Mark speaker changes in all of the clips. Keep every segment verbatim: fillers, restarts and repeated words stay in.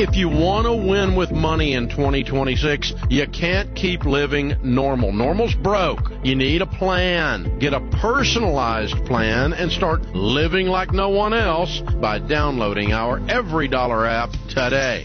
Speaker 1: If you want to win with money in twenty twenty-six, you can't keep living normal. Normal's broke. You need a plan. Get a personalized plan and start living like no one else by downloading our Every Dollar app today.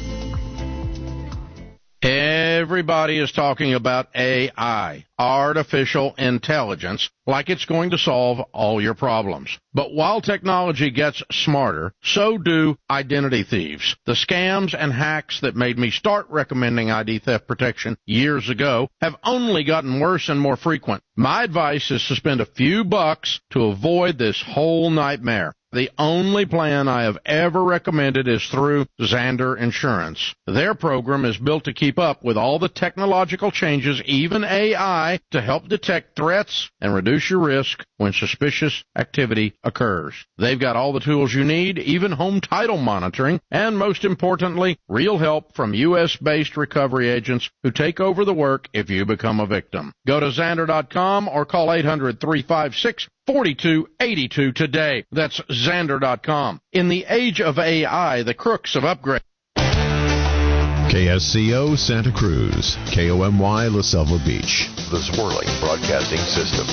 Speaker 1: Everybody is talking about A I, artificial intelligence, like it's going to solve all your problems. But while technology gets smarter, so do identity thieves. The scams and hacks that made me start recommending I D theft protection years ago have only gotten worse and more frequent. My advice is to spend a few bucks to avoid this whole nightmare. The only plan I have ever recommended is through Zander Insurance. Their program is built to keep up with all the technological changes, even A I, to help detect threats and reduce your risk when suspicious activity occurs. They've got all the tools you need, even home title monitoring, and most importantly, real help from U S based recovery agents who take over the work if you become a victim. Go to Zander dot com or call eight hundred, three five six, four two eight two today. That's Zander dot com. In the age of A I, the crooks have upgraded.
Speaker 2: K S C O Santa Cruz, K O M Y La Selva Beach, the Swirling Broadcasting System.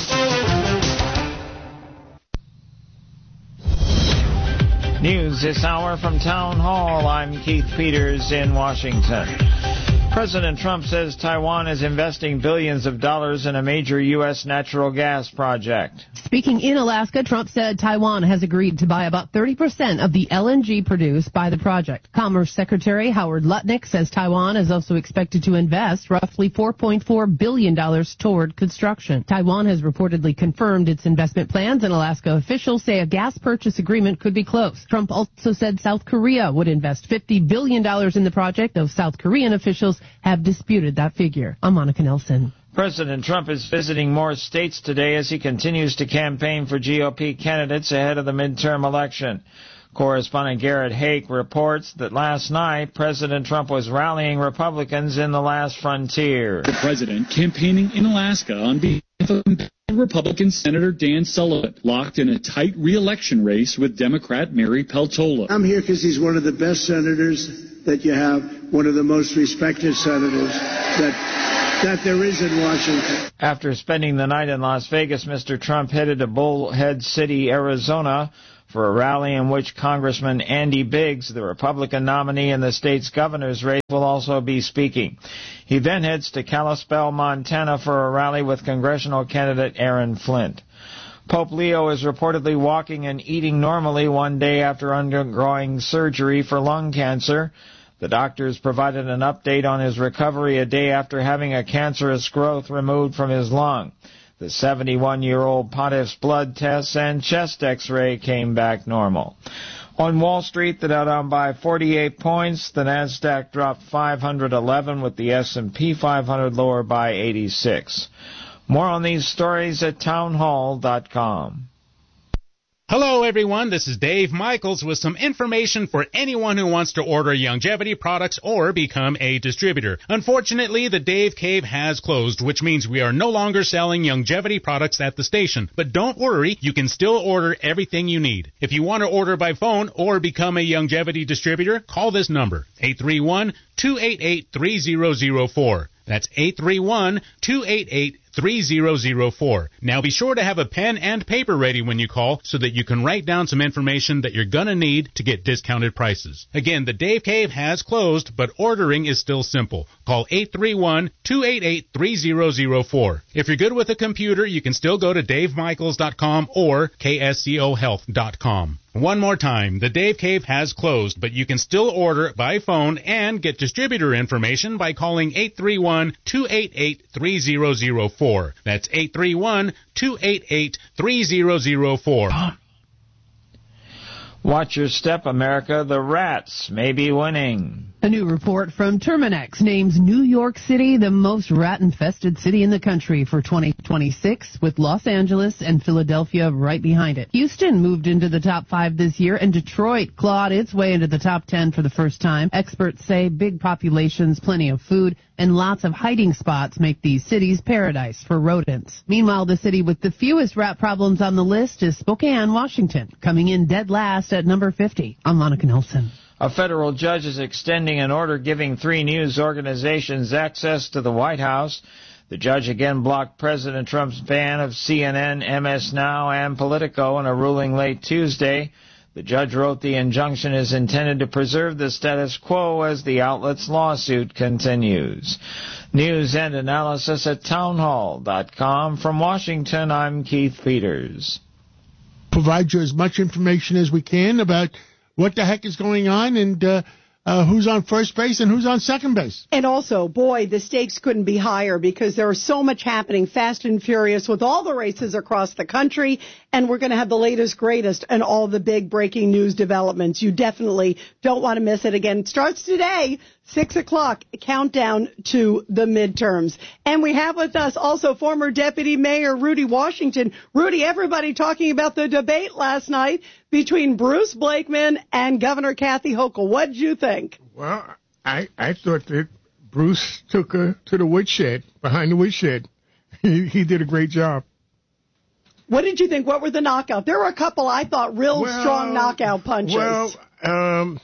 Speaker 3: News this hour from Town Hall. I'm Keith Peters in Washington. President Trump says Taiwan is investing billions of dollars in a major U S natural gas project.
Speaker 4: Speaking in Alaska, Trump said Taiwan has agreed to buy about thirty percent of the L N G produced by the project. Commerce Secretary Howard Lutnick says Taiwan is also expected to invest roughly four point four billion dollars toward construction. Taiwan has reportedly confirmed its investment plans, and Alaska officials say a gas purchase agreement could be close. Trump also said South Korea would invest fifty billion dollars in the project, though South Korean officials have disputed that figure. I'm Monica Nelson.
Speaker 3: President Trump is visiting more states today as he continues to campaign for G O P candidates ahead of the midterm election. Correspondent Garrett Hake reports that last night, President Trump was rallying Republicans in the last frontier.
Speaker 5: The president campaigning in Alaska on behalf of Republican Senator Dan Sullivan, locked in a tight re-election race with Democrat Mary Peltola.
Speaker 6: I'm here because he's one of the best senators that you have, one of the most respected senators that that there is in Washington.
Speaker 3: After spending the night in Las Vegas, Mister Trump headed to Bullhead City, Arizona, for a rally in which Congressman Andy Biggs, the Republican nominee in the state's governor's race, will also be speaking. He then heads to Kalispell, Montana, for a rally with congressional candidate Aaron Flint. Pope Leo is reportedly walking and eating normally one day after undergoing surgery for lung cancer. The doctors provided an update on his recovery a day after having a cancerous growth removed from his lung. The seventy-one-year-old pontiff's blood tests and chest x-ray came back normal. On Wall Street, the Dow down by forty-eight points. The Nasdaq dropped five hundred eleven, with the S and P five hundred lower by eighty-six. More on these stories at townhall dot com.
Speaker 7: Hello, everyone. This is Dave Michaels with some information for anyone who wants to order Youngevity products or become a distributor. Unfortunately, the Dave Cave has closed, which means we are no longer selling Youngevity products at the station. But don't worry, you can still order everything you need. If you want to order by phone or become a Youngevity distributor, call this number, eight three one, two eight eight, three zero zero four. That's eight three one, two eight eight, three zero zero four. Now be sure to have a pen and paper ready when you call so that you can write down some information that you're going to need to get discounted prices. Again, the Dave Cave has closed, but ordering is still simple. Call eight three one, two eight eight, three zero zero four. If you're good with a computer, you can still go to dave michaels dot com or k s c o health dot com. One more time, the Dave Cave has closed, but you can still order by phone and get distributor information by calling eight three one, two eight eight, three zero zero four. That's eight three one, two eight eight, three zero zero four.
Speaker 3: Watch your step, America. The rats may be winning.
Speaker 4: A new report from Terminex names New York City the most rat-infested city in the country for twenty twenty-six, with Los Angeles and Philadelphia right behind it. Houston moved into the top five this year, and Detroit clawed its way into the top ten for the first time. Experts say big populations, plenty of food, and lots of hiding spots make these cities paradise for rodents. Meanwhile, the city with the fewest rat problems on the list is Spokane, Washington, coming in dead last at number fifty. I'm Monica Nelson.
Speaker 3: A federal judge is extending an order giving three news organizations access to the White House. The judge again blocked President Trump's ban of C N N, M S Now, and Politico in a ruling late Tuesday. The judge wrote the injunction is intended to preserve the status quo as the outlet's lawsuit continues. News and analysis at townhall dot com. From Washington, I'm Keith Peters.
Speaker 8: Provide you as much information as we can about what the heck is going on and uh, uh, who's on first base and who's on second base.
Speaker 9: And also, boy, the stakes couldn't be higher because there is so much happening fast and furious with all the races across the country, and we're going to have the latest, greatest, and all the big breaking news developments. You definitely don't want to miss it. Again, it starts today, six o'clock, countdown to the midterms. And we have with us also former Deputy Mayor Rudy Washington. Rudy, everybody talking about the debate last night between Bruce Blakeman and Governor Kathy Hochul. What did you think?
Speaker 10: Well, I, I thought that Bruce took her to the woodshed, behind the woodshed. He, he did a great job.
Speaker 9: What did you think? What were the knockouts? There were a couple I thought real
Speaker 10: well,
Speaker 9: strong knockout punches.
Speaker 10: Well, um,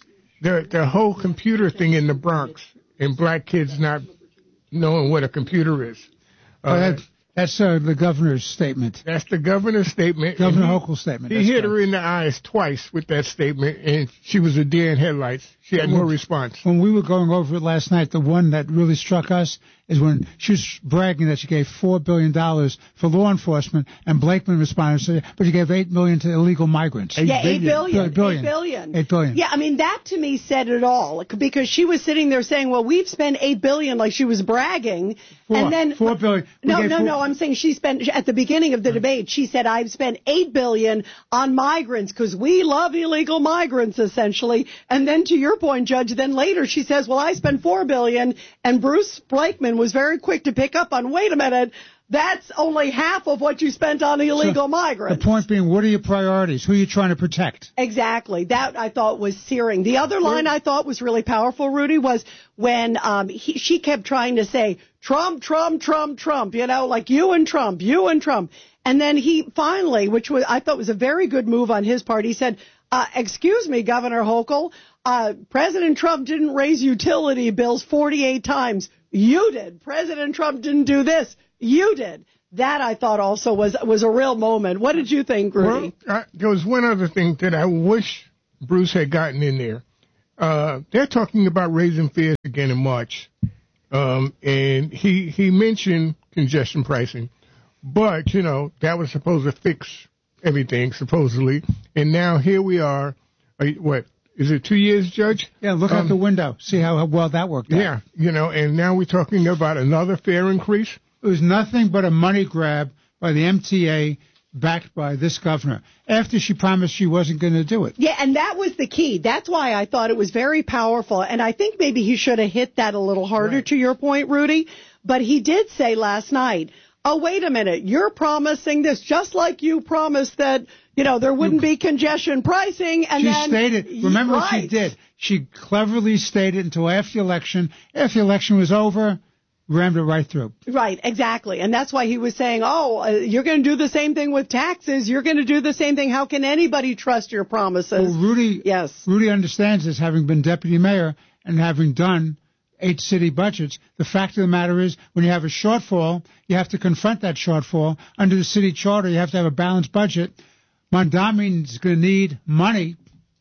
Speaker 10: the the whole computer thing in the Bronx and black kids not knowing what a computer is. Uh,
Speaker 11: oh, that, that's uh, the governor's statement.
Speaker 10: That's the governor's statement.
Speaker 11: Governor Hochul's statement.
Speaker 10: He
Speaker 11: that's
Speaker 10: hit
Speaker 11: correct.
Speaker 10: her in the eyes twice with that statement, and she was a deer in headlights. She had no response.
Speaker 11: When we were going over it last night, the one that really struck us is when she was bragging that she gave four billion dollars for law enforcement, and Blakeman responded, said, but you gave eight million dollars to illegal migrants.
Speaker 9: Yeah, eight billion.
Speaker 11: Eight billion.
Speaker 9: Eight billion.
Speaker 11: Eight billion.
Speaker 9: Yeah, I mean, that to me said it all, because she was sitting there saying, well, we've spent eight billion dollars, like she was bragging.
Speaker 11: Four,
Speaker 9: and then
Speaker 11: four billion. We
Speaker 9: No,
Speaker 11: gave
Speaker 9: no,
Speaker 11: four,
Speaker 9: no, I'm saying she spent, at the beginning of the debate, she said, I've spent eight billion dollars on migrants because we love illegal migrants, essentially. And then to your point, Judge, then later she says, well, I spent four billion dollars, and Bruce Blakeman was very quick to pick up on, wait a minute, that's only half of what you spent on illegal
Speaker 11: so
Speaker 9: migrants.
Speaker 11: The point being, what are your priorities? Who are you trying to protect?
Speaker 9: Exactly. That I thought was searing. The other line I thought was really powerful, Rudy, was when um, he, she kept trying to say, Trump, Trump, Trump, Trump, you know, like you and Trump, you and Trump. And then he finally, which was I thought was a very good move on his part, he said, uh, excuse me, Governor Hochul, uh, President Trump didn't raise utility bills forty-eight times. You did. President Trump didn't do this. You did. That, I thought, also was was a real moment. What did you think, Rudy?
Speaker 10: Well, uh, there was one other thing that I wish Bruce had gotten in there. Uh, they're talking about raising fares again in March. Um, and he he mentioned congestion pricing. But, you know, that was supposed to fix everything, supposedly. And now here we are. are you, what, is it two years, Judge?
Speaker 11: Yeah, look um, out the window. See how well that worked out.
Speaker 10: Yeah, you know, and now we're talking about another fare increase.
Speaker 11: It was nothing but a money grab by the M T A, backed by this governor, after she promised she wasn't going to do it.
Speaker 9: Yeah, and that was the key. That's why I thought it was very powerful. And I think maybe he should have hit that a little harder, right, to your point, Rudy. But he did say last night, oh, wait a minute, you're promising this just like you promised that, you know, there wouldn't be congestion pricing. And
Speaker 11: she
Speaker 9: then,
Speaker 11: stated, remember
Speaker 9: right.
Speaker 11: what she did? She cleverly stated until after the election. After the election was over, rammed it right through.
Speaker 9: Right, exactly. And that's why he was saying, oh, uh, you're going to do the same thing with taxes. You're going to do the same thing. How can anybody trust your promises?
Speaker 11: Well, Rudy,
Speaker 9: yes.
Speaker 11: Rudy understands this, having been deputy mayor and having done eight city budgets. The fact of the matter is, when you have a shortfall, you have to confront that shortfall. Under the city charter, you have to have a balanced budget. Mondamian is going to need money,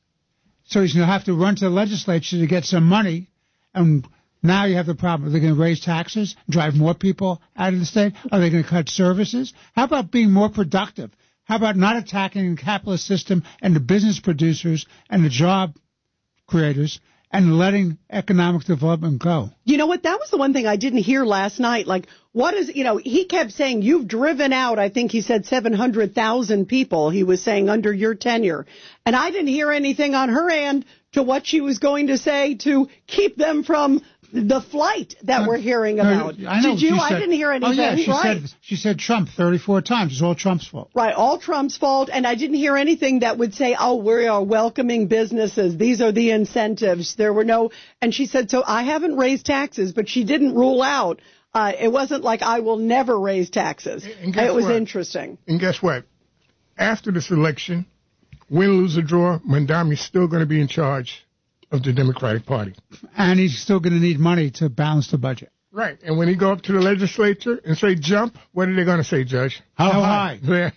Speaker 11: so he's going to have to run to the legislature to get some money. And now you have the problem. Are they going to raise taxes, drive more people out of the state? Are they going to cut services? How about being more productive? How about not attacking the capitalist system and the business producers and the job creators and letting economic development go?
Speaker 9: You know what? That was the one thing I didn't hear last night. Like, what is, you know, he kept saying, you've driven out, I think he said seven hundred thousand people, he was saying, under your tenure. And I didn't hear anything on her end to what she was going to say to keep them from the flight that uh, we're hearing about.
Speaker 11: No, I know,
Speaker 9: Did you?
Speaker 11: Said,
Speaker 9: I didn't hear anything.
Speaker 11: Oh, yeah, she,
Speaker 9: right.
Speaker 11: said, she said Trump thirty-four times. It's all Trump's fault.
Speaker 9: Right, all Trump's fault. And I didn't hear anything that would say, oh, we are welcoming businesses. These are the incentives. There were no, and she said, so I haven't raised taxes, but she didn't rule out. Uh, it wasn't like I will never raise taxes.
Speaker 10: And guess
Speaker 9: it was
Speaker 10: what?
Speaker 9: interesting.
Speaker 10: And guess what? After this election, win, lose, or draw, Mondami's still going to be in charge of the Democratic Party.
Speaker 11: And he's still going to need money to balance the budget.
Speaker 10: Right. And when he go up to the legislature and say jump, what are they going to say, Judge?
Speaker 11: How, How high?
Speaker 10: high?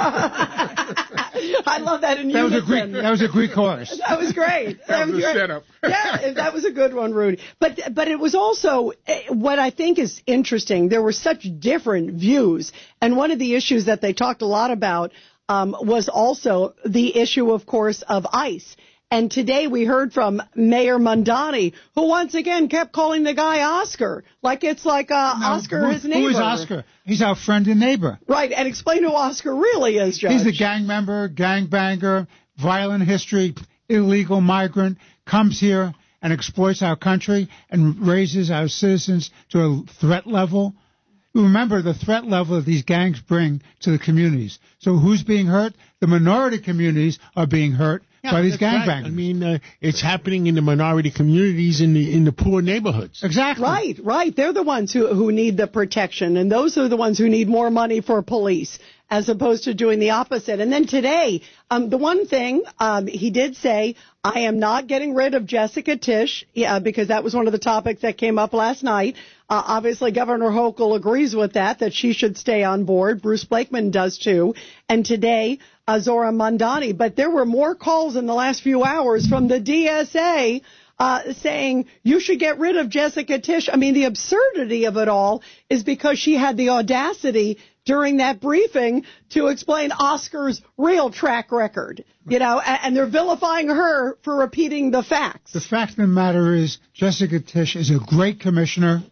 Speaker 9: I love that in
Speaker 11: that
Speaker 9: unison.
Speaker 11: was a Greek. That was a Greek chorus.
Speaker 9: That was great.
Speaker 10: That, that was, was a
Speaker 9: great.
Speaker 10: setup.
Speaker 9: Yeah, that was a good one, Rudy. But but it was also what I think is interesting. There were such different views, and one of the issues that they talked a lot about um, was also the issue, of course, of ICE. And today we heard from Mayor Mondani, who once again kept calling the guy Oscar, like it's like uh, now, Oscar,
Speaker 11: who,
Speaker 9: his neighbor.
Speaker 11: Who is Oscar? He's our friend and neighbor.
Speaker 9: Right, and explain who Oscar really is, Judge.
Speaker 11: He's a gang member, gangbanger, violent history, illegal migrant, comes here and exploits our country and raises our citizens to a threat level. Remember the threat level that these gangs bring to the communities. So who's being hurt? The minority communities are being hurt.
Speaker 8: Yeah,
Speaker 11: by these gangbangers.
Speaker 8: Right. I mean, uh, it's happening in the minority communities in the in the poor neighborhoods.
Speaker 11: Exactly.
Speaker 9: Right, right. They're the ones who who need the protection, and those are the ones who need more money for police, as opposed to doing the opposite. And then today, um, the one thing um, he did say, I am not getting rid of Jessica Tisch, yeah, because that was one of the topics that came up last night. Uh, obviously, Governor Hochul agrees with that, that she should stay on board. Bruce Blakeman does too. And today, uh, Zora Mondani. But there were more calls in the last few hours from the D S A uh, saying you should get rid of Jessica Tisch. I mean, the absurdity of it all is because she had the audacity during that briefing to explain Oscar's real track record, you know, and, and they're vilifying her for repeating the facts.
Speaker 11: The fact of the matter is Jessica Tisch is a great commissioner,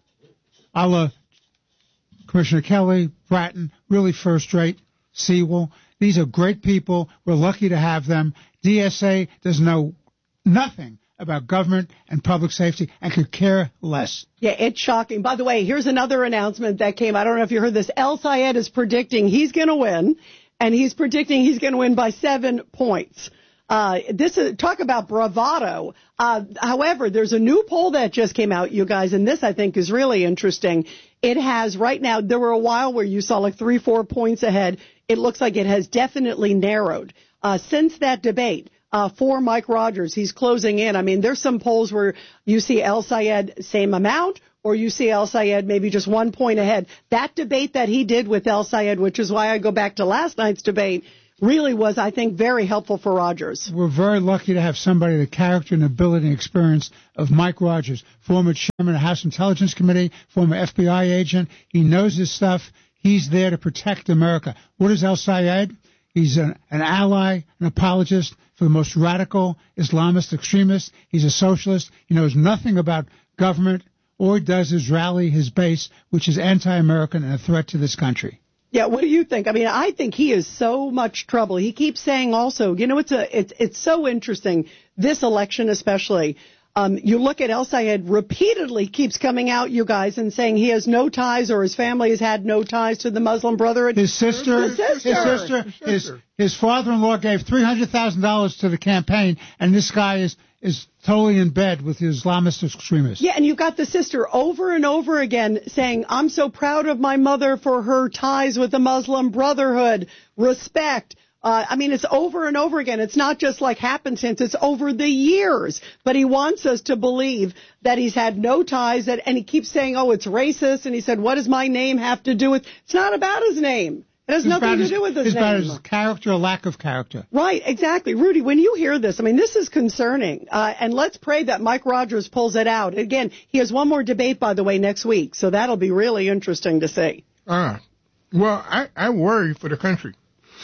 Speaker 11: a la Commissioner Kelly, Bratton, really first-rate, Sewell. These are great people. We're lucky to have them. D S A does know nothing about government and public safety and could care less.
Speaker 9: Yeah, it's shocking. By the way, here's another announcement that came. I don't know if you heard this. El Sayed is predicting he's going to win, and he's predicting he's going to win by seven points. Uh, this is, talk about bravado. Uh, however, there's a new poll that just came out, you guys, and this I think is really interesting. It has right now, there were a while where you saw like three, four points ahead. It looks like it has definitely narrowed. Uh, since that debate, uh, for Mike Rogers, he's closing in. I mean, there's some polls where you see El Sayed same amount, or you see El Sayed maybe just one point ahead. That debate that he did with El Sayed, which is why I go back to last night's debate, really was, I think, very helpful for Rogers.
Speaker 11: We're very lucky to have somebody the character and ability and experience of Mike Rogers, former chairman of the House Intelligence Committee, former F B I agent. He knows his stuff. He's there to protect America. What is El Sayed? He's an, an ally, an apologist for the most radical Islamist extremists. He's a socialist. He knows nothing about government. All he does is rally his base, which is anti-American and a threat to this country.
Speaker 9: Yeah, what do you think? I mean, I think he is so much trouble. He keeps saying also, you know, it's a, it's, it's so interesting, this election especially. Um, you look at El Sayed repeatedly keeps coming out, you guys, and saying he has no ties or his family has had no ties to the Muslim Brotherhood.
Speaker 11: His sister,
Speaker 9: his sister,
Speaker 11: his, sister, his, his father-in-law gave three hundred thousand dollars to the campaign, and this guy is, is totally in bed with the Islamist extremists.
Speaker 9: Yeah, and you've got the sister over and over again saying, I'm so proud of my mother for her ties with the Muslim Brotherhood. Respect. Uh, I mean, it's over and over again. It's not just like happenstance. It's over the years. But he wants us to believe that he's had no ties, that, and he keeps saying, oh, it's racist. And he said, what does my name have to do with? It's not about his name. It has
Speaker 11: It's
Speaker 9: nothing
Speaker 11: about
Speaker 9: to
Speaker 11: his,
Speaker 9: do with his
Speaker 11: it's
Speaker 9: name.
Speaker 11: about his character or lack of character.
Speaker 9: Right, exactly. Rudy, when you hear this, I mean, this is concerning. Uh, and let's pray that Mike Rogers pulls it out. Again, he has one more debate, by the way, next week. So that'll be really interesting to see.
Speaker 10: Uh, well, I, I worry for the country.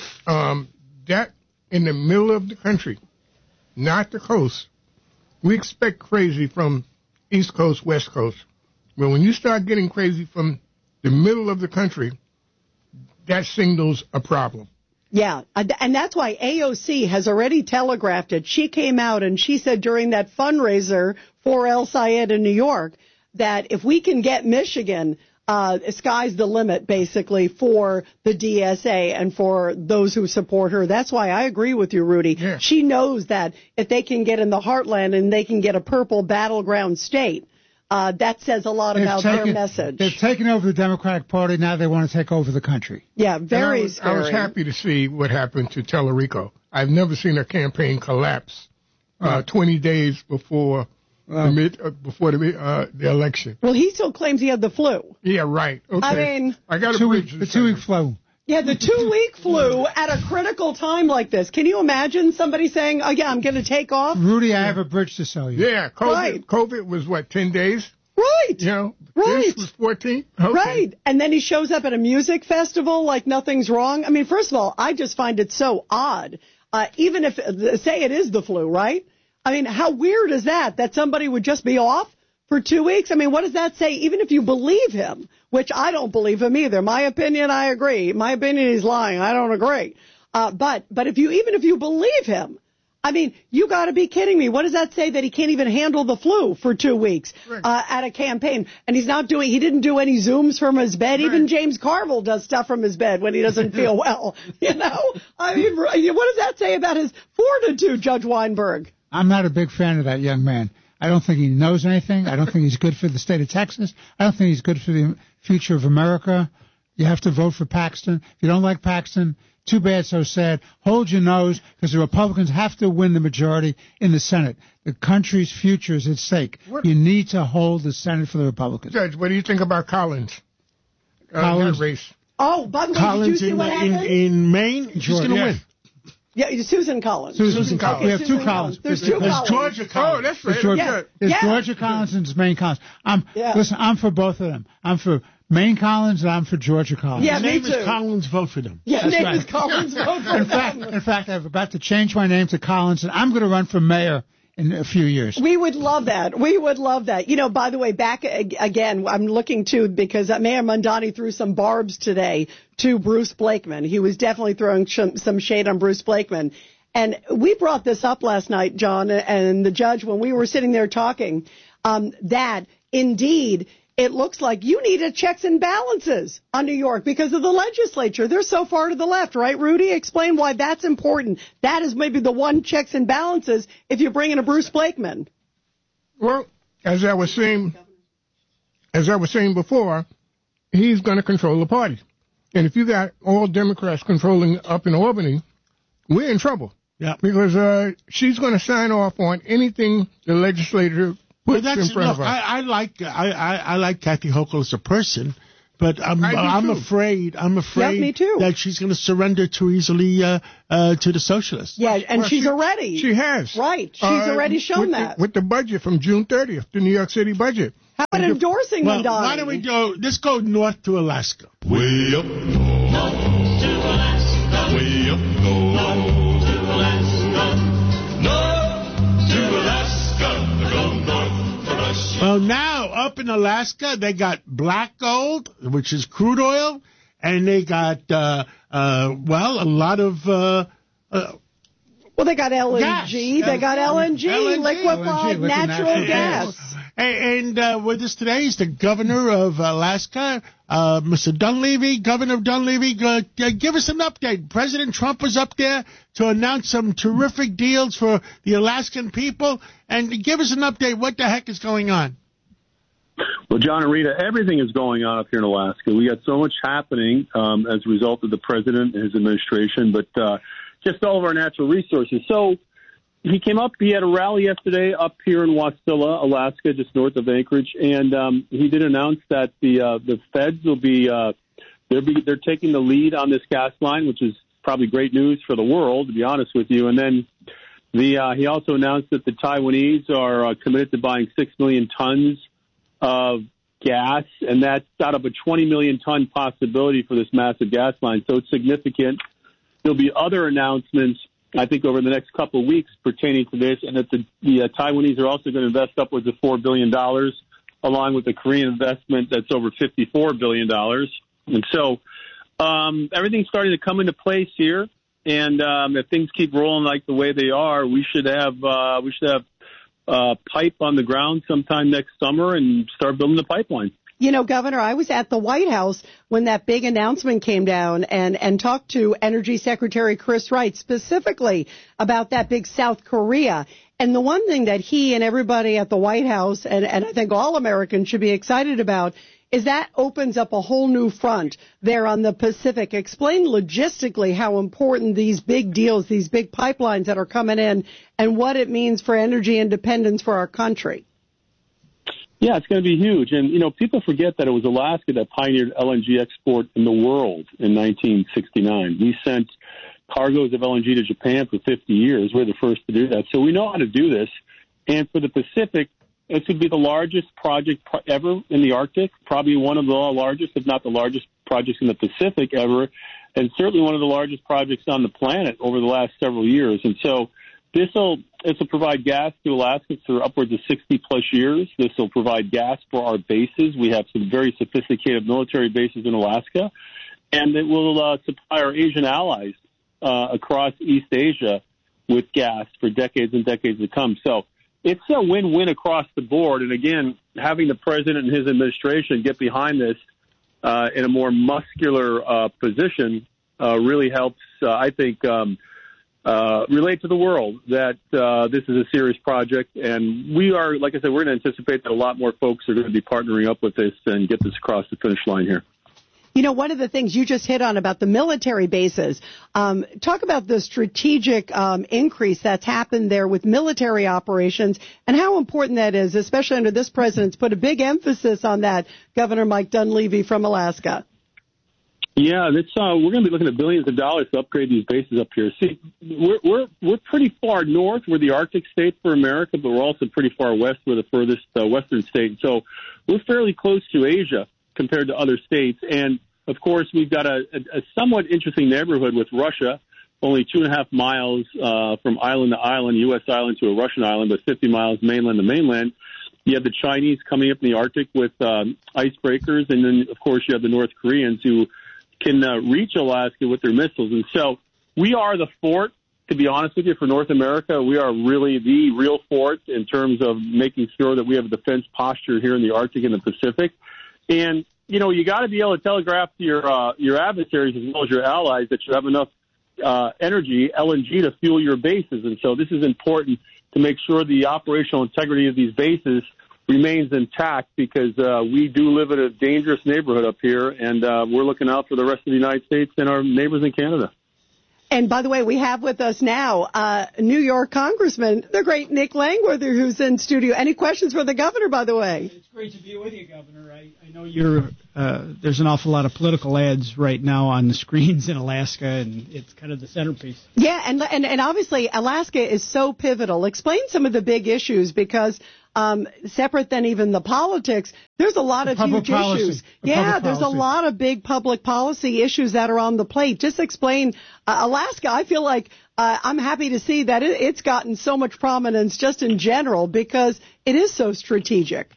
Speaker 10: Um, that in the middle of the country, not the coast, we expect crazy from East Coast, West Coast. But when you start getting crazy from the middle of the country, that signals a problem.
Speaker 9: Yeah, and that's why A O C has already telegraphed it. She came out and she said during that fundraiser for El Sayed in New York that if we can get Michigan, uh, sky's the limit, basically, for the D S A and for those who support her. That's why I agree with you, Rudy.
Speaker 10: Yeah.
Speaker 9: She knows that if they can get in the heartland and they can get a purple battleground state, Uh, that says a lot
Speaker 11: They've
Speaker 9: about
Speaker 11: taken,
Speaker 9: their message.
Speaker 11: They've taken over the Democratic Party. Now they want to take over the country.
Speaker 9: Yeah, very
Speaker 10: I was,
Speaker 9: scary.
Speaker 10: I was happy to see what happened to Tellerico. I've never seen a campaign collapse uh, twenty days before the mid, uh, before the uh, the election.
Speaker 9: Well, he still claims he had the flu.
Speaker 10: Yeah, right. Okay.
Speaker 9: I mean,
Speaker 10: I got
Speaker 11: two week, the two week flu.
Speaker 9: Yeah, the two-week flu at a critical time like this. Can you imagine somebody saying, oh, yeah, I'm going to take off?
Speaker 11: Rudy, I have a bridge to sell you.
Speaker 10: Yeah, COVID,
Speaker 9: Right.
Speaker 10: COVID was, what, ten days?
Speaker 9: Right.
Speaker 10: You know,
Speaker 9: Right.
Speaker 10: this was fourteen? Okay.
Speaker 9: Right. And then he shows up at a music festival like nothing's wrong. I mean, first of all, I just find it so odd. Uh, even if, say it is the flu, right? I mean, how weird is that, that somebody would just be off for two weeks? I mean, what does that say? Even if you believe him, which I don't believe him either. My opinion, I agree. My opinion, he's lying. I don't agree. Uh, but, but if you, even if you believe him, I mean, you got to be kidding me. What does that say that he can't even handle the flu for two weeks uh, at a campaign? And he's not doing, he didn't do any Zooms from his bed. Right. Even James Carville does stuff from his bed when he doesn't feel well. You know? I mean, what does that say about his fortitude, Judge Weinberg?
Speaker 11: I'm not a big fan of that young man. I don't think he knows anything. I don't think he's good for the state of Texas. I don't think he's good for the future of America. You have to vote for Paxton. If you don't like Paxton, too bad, so sad. Hold your nose, because the Republicans have to win the majority in the Senate. The country's future is at stake. What? You need to hold the Senate for the Republicans.
Speaker 10: Judge, what do you think about Collins?
Speaker 11: Collins.
Speaker 10: Uh, race.
Speaker 9: Oh, by the way,
Speaker 8: Collins
Speaker 9: did you see
Speaker 8: in,
Speaker 9: what
Speaker 8: in,
Speaker 9: happened?
Speaker 8: in Maine, she's going to
Speaker 10: yeah.
Speaker 8: win.
Speaker 9: Yeah, Susan Collins.
Speaker 11: Susan,
Speaker 10: Susan Collins.
Speaker 11: Okay, we have
Speaker 9: Susan
Speaker 11: two Collins.
Speaker 9: There's two
Speaker 8: There's
Speaker 9: Collins.
Speaker 8: Georgia Collins.
Speaker 10: Oh, that's right.
Speaker 11: There's Georgia,
Speaker 9: Yeah.
Speaker 11: there's
Speaker 9: Yeah.
Speaker 11: Georgia Collins and there's Maine Collins. I'm,
Speaker 9: Yeah.
Speaker 11: Listen, I'm for both of them. I'm for Maine Collins and I'm for Georgia Collins.
Speaker 9: Yeah,
Speaker 8: His
Speaker 9: me
Speaker 8: name
Speaker 9: too.
Speaker 8: is Collins. Vote for them.
Speaker 9: Yeah,
Speaker 11: That's
Speaker 9: name
Speaker 11: right.
Speaker 9: is Collins. Vote for
Speaker 11: In fact,
Speaker 9: them.
Speaker 11: in fact, I'm about to change my name to Collins, and I'm going to run for mayor in a few years.
Speaker 9: We would love that. We would love that. You know, by the way, back ag- again, I'm looking too, because uh, Mayor Mondani threw some barbs today to Bruce Blakeman. He was definitely throwing sh- some shade on Bruce Blakeman. And we brought this up last night, John, and the judge, when we were sitting there talking, um, that indeed it looks like you needed checks and balances on New York because of the legislature. They're so far to the left, right, Rudy? Explain why that's important. That is maybe the one checks and balances if you bring in a Bruce Blakeman.
Speaker 10: Well, as I was saying, as I was saying before, he's going to control the party. And if you got all Democrats controlling up in Albany, we're in trouble.
Speaker 8: Yeah.
Speaker 10: Because uh, she's going to sign off on anything the legislature
Speaker 8: Well,
Speaker 10: puts
Speaker 8: that's
Speaker 10: in front
Speaker 8: look,
Speaker 10: of her.
Speaker 8: I, I like I, I, I like Kathy Hochul as a person, but I'm
Speaker 10: I do
Speaker 8: I'm
Speaker 10: too.
Speaker 8: afraid I'm afraid
Speaker 9: me too.
Speaker 8: that she's going to surrender too easily uh, uh, to the socialists.
Speaker 9: Yeah, and
Speaker 10: Well,
Speaker 9: she's
Speaker 10: she-
Speaker 9: already.
Speaker 10: She has.
Speaker 9: Right. She's
Speaker 10: Uh,
Speaker 9: already shown
Speaker 10: with
Speaker 9: that.
Speaker 10: The, with the budget from June thirtieth, the New York City budget.
Speaker 9: How about endorsing
Speaker 8: Well,
Speaker 9: Mondani?
Speaker 8: why don't we go? Let's go north to Alaska.
Speaker 2: Way up north to Alaska. Way up north to Alaska. North to Alaska. Go north for us.
Speaker 8: Well, now up in Alaska, they got black gold, which is crude oil, and they got uh, uh, well a lot of. Uh, uh,
Speaker 9: Well, they got L N G.
Speaker 8: Gas.
Speaker 9: They got L N G,
Speaker 8: L N G.
Speaker 9: liquefied
Speaker 11: L N G, liquid
Speaker 9: natural
Speaker 11: natural
Speaker 9: gas.
Speaker 8: And, and uh, with us today is the governor of Alaska, uh, Mister Dunleavy. Governor of Dunleavy, uh, uh, give us an update. President Trump was up there to announce some terrific deals for the Alaskan people. And give us an update. What the heck is going on?
Speaker 12: Well, John and Rita, everything is going on up here in Alaska. We got so much happening um, as a result of the president and his administration, but uh, just all of our natural resources. So he came up, he had a rally yesterday up here in Wasilla, Alaska, just north of Anchorage, and um, he did announce that the uh, the feds will be, uh, they're, be they're taking the lead on this gas line, which is probably great news for the world, to be honest with you. And then the uh, he also announced that the Taiwanese are uh, committed to buying six million tons of gas, and that's out of a twenty million ton possibility for this massive gas line. So it's significant. There'll be other announcements, I think, over the next couple of weeks pertaining to this, and that the, the uh, Taiwanese are also going to invest upwards of four billion dollars, along with the Korean investment that's over fifty-four billion dollars. And so um, everything's starting to come into place here, and um, if things keep rolling like the way they are, we should have uh, we should have uh, pipe on the ground sometime next summer and start building the pipeline.
Speaker 9: You know, Governor, I was at the White House when that big announcement came down and, and talked to Energy Secretary Chris Wright specifically about that big South Korea. And the one thing that he and everybody at the White House, and, and I think all Americans should be excited about, is that opens up a whole new front there on the Pacific. Explain logistically how important these big deals, these big pipelines that are coming in, and what it means for energy independence for our country.
Speaker 12: Yeah, it's going to be huge. And, you know, people forget that it was Alaska that pioneered L N G export in the world in nineteen sixty-nine. We sent cargoes of L N G to Japan for fifty years. We're the first to do that. So we know how to do this. And for the Pacific, this would be the largest project ever in the Arctic, probably one of the largest, if not the largest projects in the Pacific ever, and certainly one of the largest projects on the planet over the last several years. And so this will this will provide gas to Alaska for upwards of sixty plus years. This will provide gas for our bases. We have some very sophisticated military bases in Alaska, and it will uh, supply our Asian allies uh, across East Asia with gas for decades and decades to come. So it's a win-win across the board. And again, having the president and his administration get behind this uh, in a more muscular uh, position uh, really helps, uh, I think, um, uh, relate to the world that uh, this is a serious project. And we are, like I said, we're going to anticipate that a lot more folks are going to be partnering up with this and get this across the finish line here.
Speaker 9: You know, one of the things you just hit on about the military bases, um, talk about the strategic um, increase that's happened there with military operations and how important that is, especially under this president's put a big emphasis on that, Governor Mike Dunleavy from Alaska.
Speaker 12: Yeah, that's, uh, we're going to be looking at billions of dollars to upgrade these bases up here. See, we're, we're, we're pretty far north. We're the Arctic state for America, but we're also pretty far west. We're the furthest uh, western state. So we're fairly close to Asia compared to other states. And of course, we've got a, a, a somewhat interesting neighborhood with Russia, only two and a half miles uh, from island to island, U S island to a Russian island, but fifty miles mainland to mainland. You have the Chinese coming up in the Arctic with um, icebreakers, and then, of course, you have the North Koreans who can uh, reach Alaska with their missiles. And so we are the fort, to be honest with you, for North America. We are really the real fort in terms of making sure that we have a defense posture here in the Arctic and the Pacific. And you know, you got to be able to telegraph to your uh, your adversaries as well as your allies that you have enough uh, energy, L N G, to fuel your bases. And so this is important to make sure the operational integrity of these bases remains intact because uh, we do live in a dangerous neighborhood up here, and uh, we're looking out for the rest of the United States and our neighbors in Canada.
Speaker 9: And by the way, we have with us now uh, New York Congressman, the great Nick Langworthy, who's in studio. Any questions for the governor, by the way?
Speaker 13: It's great to be with you, Governor. I, I know you're. Uh, there's an awful lot of political ads right now on the screens in Alaska, and it's kind of the centerpiece.
Speaker 9: Yeah, and and, and obviously Alaska is so pivotal. Explain some of the big issues because um, separate than even the politics, there's a lot of huge
Speaker 11: policy.
Speaker 9: issues.
Speaker 11: The
Speaker 9: Yeah, there's
Speaker 11: policy.
Speaker 9: a lot of big public policy issues that are on the plate. Just explain uh, Alaska. I feel like uh, I'm happy to see that it, it's gotten so much prominence just in general because it is so strategic.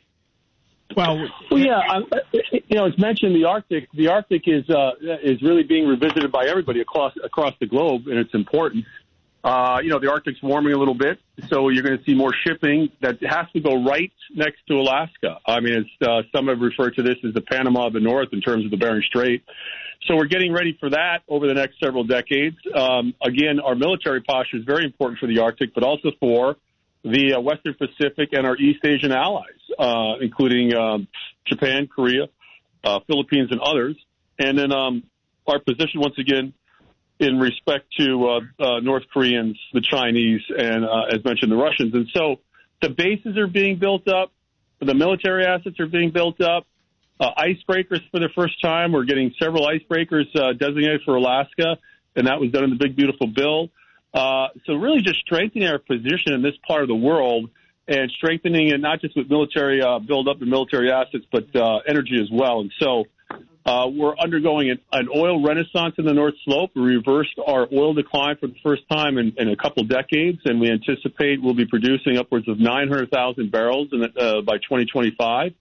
Speaker 12: Well, well, yeah, I, you know, as mentioned, the Arctic, the Arctic is uh, is really being revisited by everybody across across the globe, and it's important. Uh, you know, the Arctic's warming a little bit, so you're going to see more shipping that has to go right next to Alaska. I mean, it's, uh, some have referred to this as the Panama of the North in terms of the Bering Strait. So we're getting ready for that over the next several decades. Um, again, our military posture is very important for the Arctic, but also for the uh, Western Pacific and our East Asian allies, uh, including um, Japan, Korea, uh, Philippines, and others. And then um, our position, once again, in respect to uh, uh, North Koreans, the Chinese, and, uh, as mentioned, the Russians. And so the bases are being built up. The military assets are being built up. Uh, icebreakers for the first time. We're getting several icebreakers uh, designated for Alaska, and that was done in the Big Beautiful Bill. Uh, so really just strengthening our position in this part of the world and strengthening it not just with military uh, build-up and military assets, but uh, energy as well. And so uh, we're undergoing an, an oil renaissance in the North Slope. We reversed our oil decline for the first time in, in a couple decades, and we anticipate we'll be producing upwards of nine hundred thousand barrels in, uh, by twenty twenty-five.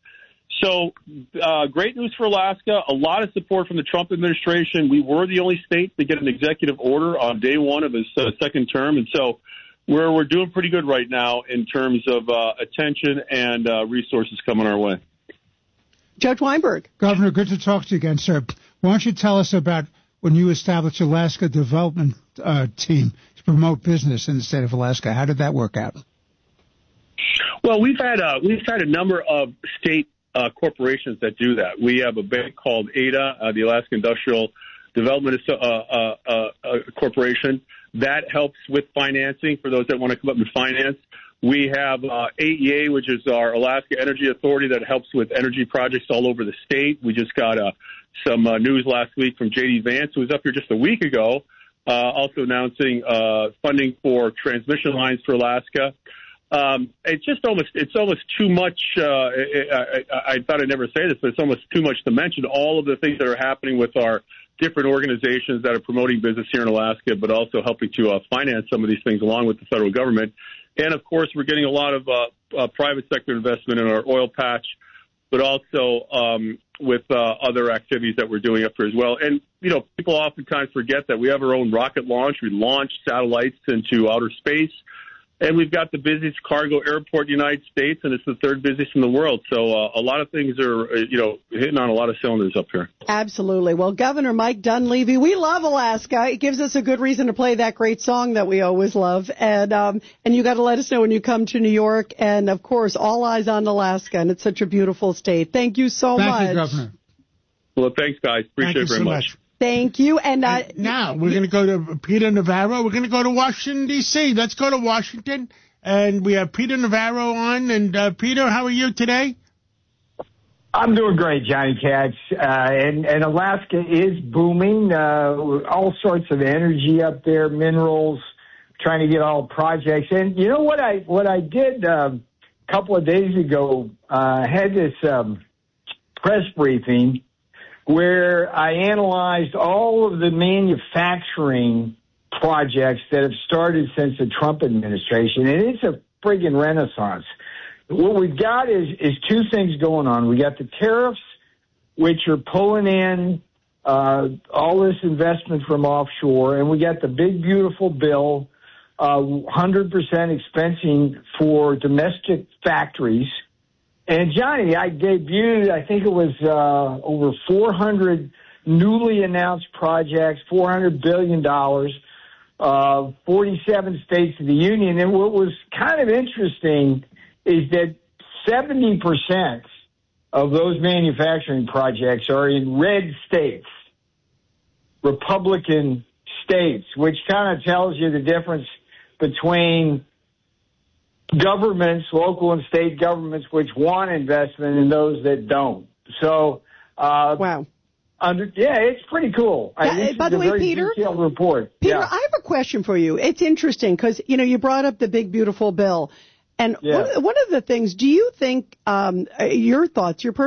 Speaker 12: So uh, great news for Alaska, a lot of support from the Trump administration. We were the only state to get an executive order on day one of his uh, second term. And so we're, we're doing pretty good right now in terms of uh, attention and uh, resources coming our way.
Speaker 9: Judge Weinberg.
Speaker 11: Governor, good to talk to you again, sir. Why don't you tell us about when you established Alaska Development uh, Team to promote business in the state of Alaska? How did that work out?
Speaker 12: Well, we've had a, we've had a number of state uh, corporations that do that. We have a bank called A D A, uh, the Alaska Industrial Development uh, uh, uh, uh, Corporation. That helps with financing for those that want to come up and finance. We have uh, A E A, which is our Alaska Energy Authority, that helps with energy projects all over the state. We just got uh, some uh, news last week from J D Vance, who was up here just a week ago, uh, also announcing uh, funding for transmission lines for Alaska. Um, it's just almost, it's almost too much. Uh, I, I, I thought I'd never say this, but it's almost too much to mention all of the things that are happening with our different organizations that are promoting business here in Alaska, but also helping to uh, finance some of these things along with the federal government. And, of course, we're getting a lot of uh, uh, private sector investment in our oil patch, but also um, with uh, other activities that we're doing up here as well. And, you know, people oftentimes forget that we have our own rocket launch. We launch satellites into outer space. And we've got the busiest cargo airport in the United States, and it's the third busiest in the world. So uh, a lot of things are, uh, you know, hitting on a lot of cylinders up here.
Speaker 9: Absolutely. Well, Governor Mike Dunleavy, we love Alaska. It gives us a good reason to play that great song that we always love. And um, and you got to let us know when you come to New York. And, of course, all eyes on Alaska, and it's such a beautiful state. Thank you so
Speaker 11: Thank
Speaker 9: much.
Speaker 11: Thank you, Governor.
Speaker 12: Well, thanks, guys. Appreciate
Speaker 8: Thank
Speaker 12: it very
Speaker 8: you so
Speaker 12: much.
Speaker 8: much.
Speaker 9: Thank you. And, uh,
Speaker 8: and now we're going to go to Peter Navarro. We're going to go to Washington, D C Let's go to Washington. And we have Peter Navarro on. And, uh, Peter, how are you today?
Speaker 14: I'm doing great, Johnny Cash. Uh, and, and Alaska is booming. Uh, all sorts of energy up there, minerals, trying to get all projects. And you know what I what I did uh, a couple of days ago? I uh, had this um, press briefing where I analyzed all of the manufacturing projects that have started since the Trump administration, and it's a friggin' renaissance. What we've got is, is two things going on. We got the tariffs, which are pulling in uh, all this investment from offshore, and we got the big, beautiful bill, uh, one hundred percent expensing for domestic factories. And, Johnny, I debuted, I think it was uh, over four hundred newly announced projects, four hundred billion dollars. Uh, forty-seven states of the union. And what was kind of interesting is that seventy percent of those manufacturing projects are in red states, Republican states, which kind of tells you the difference between governments, local and state governments, which want investment and those that don't. So, uh,
Speaker 9: wow.
Speaker 14: Under, yeah, it's pretty cool.
Speaker 9: Yeah,
Speaker 14: I,
Speaker 9: by the way,
Speaker 14: very
Speaker 9: Peter,
Speaker 14: detailed report.
Speaker 9: Peter,
Speaker 14: yeah.
Speaker 9: I have a question for you. It's interesting because, you know, you brought up the big, beautiful bill. And
Speaker 14: yeah.
Speaker 9: one, of the, one of the things, do you think, um, your thoughts, your personal